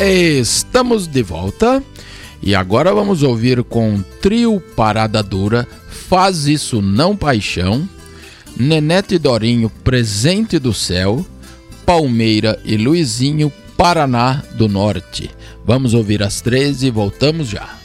Estamos de volta e agora vamos ouvir com o trio Parada Dura, Faz Isso Não Paixão, Nenete e Dorinho, Presente do Céu, Palmeira e Luizinho, Paraná do Norte. Vamos ouvir as três e voltamos já.